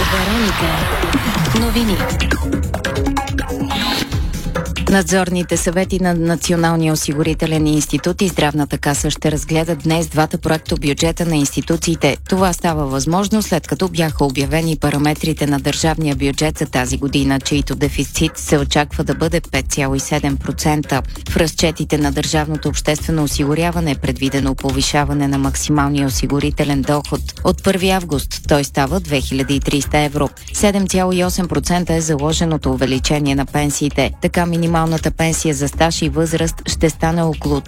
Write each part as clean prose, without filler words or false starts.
Вероника. Новини. Надзорните съвети на Националния осигурителен институт и Здравната каса ще разгледат днес двата проекта бюджета на институциите. Това става възможно след като бяха обявени параметрите на държавния бюджет за тази година, чието дефицит се очаква да бъде 5,7%. В разчетите на държавното обществено осигуряване е предвидено повишаване на максималния осигурителен доход. От 1 август той става 2300 евро. 7,8% е заложеното увеличение на пенсиите. Така минималната пенсия за стаж и възраст ще стане около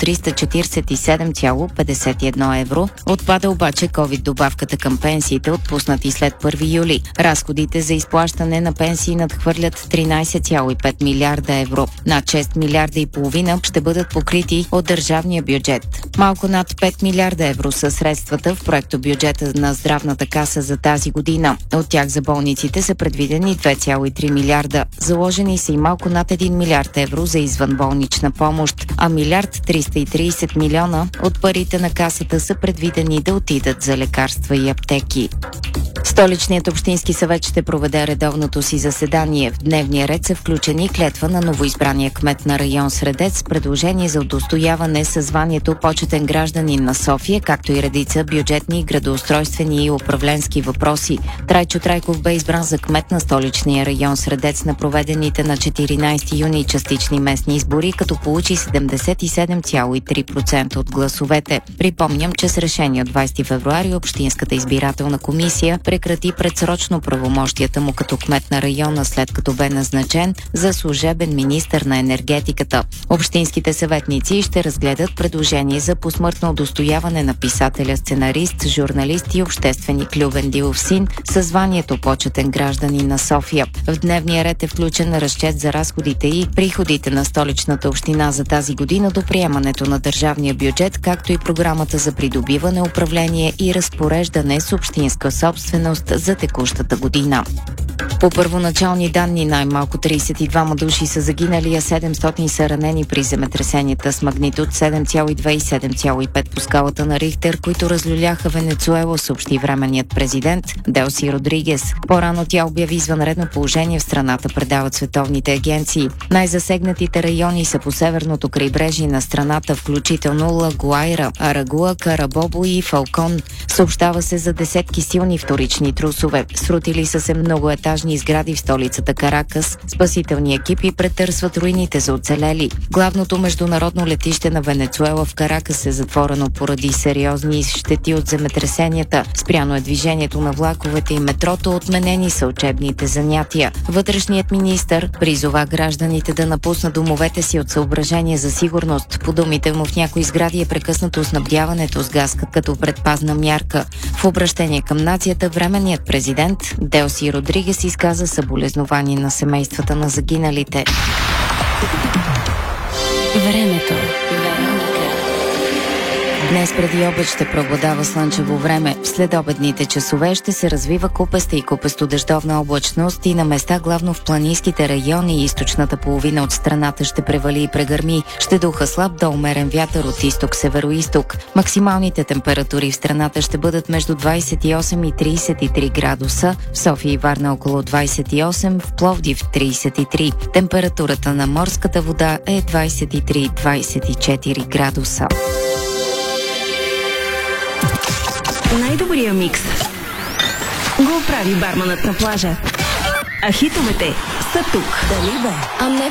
347,51 евро. Отпада обаче COVID-добавката към пенсиите, отпуснати след 1 юли. Разходите за изплащане на пенсии надхвърлят 13,5 милиарда евро. Над 6 милиарда и половина ще бъдат покрити от държавния бюджет. Малко над 5 милиарда евро са средствата в проекто бюджета на Здравната каса за тази година. От тях за болниците са предвидени 2,3 милиарда. Заложени са и малко над 1 милиард евро за извънболнична помощ, а 1,330 милиона от парите на касата са предвидени да отидат за лекарства и аптеки. Столичният общински съвет ще проведе редовното си заседание. В дневния ред са включени клетва на новоизбрания кмет на район Средец, предложение за удостояване със званието почетен гражданин на София, както и редица бюджетни, градоустройствени и управленски въпроси. Трайчо Трайков бе избран за кмет на столичния район Средец на проведените на 14 юни частични местни избори, като получи 77,3% от гласовете. Припомням, че с решение от 20 февруари Общинската избирателна комисия прекрати предсрочно правомощията му като кмет на района, след като бе назначен за служебен министър на енергетиката. Общинските съветници ще разгледат предложение за посмъртно удостояване на писателя, сценарист, журналист и общественик Любен Дилов син със званието почетен гражданин на София. В дневния ред е включен разчет за разходите и приходите на столичната община за тази година до приемането на държавния бюджет, както и програмата за придобиване, управление и разпореждане с общинска собственост за текущата година. По първоначални данни най-малко 32 души са загинали, а 700 са ранени при земетресенията с магнитуд 7,2 и 7,5 по скалата на Рихтер, които разлюляха Венецуела, съобщи временният президент Делси Родригес. По-рано тя обяви извънредно положение в страната, предават световните агенции. Най-засегнатите райони са по северното крайбрежие на страната, включително Ла Гуайра, Арагуа, Карабобо и Фалкон. Съобщава се за десетки силни вторични трусове. Срутили са се многоетажни сгради в столицата Каракас. Спасителни екипи претърсват руините за оцелели. Главното международно летище на Венецуела в Каракас е затворено поради сериозни щети от земетресенията. Спряно е движението на влаковете и метрото, отменени са учебните занятия. Вътрешният министър призова гражданите да напуснат домовете си от съображение за сигурност. По думите му, в някои сгради е прекъснато снабдяването с газ като предпазна мярка. В обращение към нацията, временният президент Делси Родригес изказа съболезнование на семействата на загиналите. Времето. Днес преди обед ще преобладава слънчево време. В следобедните часове ще се развива купеста и купесто-дъждовна облачност и на места главно в планинските райони и източната половина от страната ще превали и прегърми. Ще духа слаб до умерен вятър от изток-североизток. Максималните температури в страната ще бъдат между 28 и 33 градуса. В София и Варна около 28, в Пловдив 33. Температурата на морската вода е 23-24 градуса. Най-добрия микс го прави барманът на плажа. А хитовете са тук. Дали бе? А не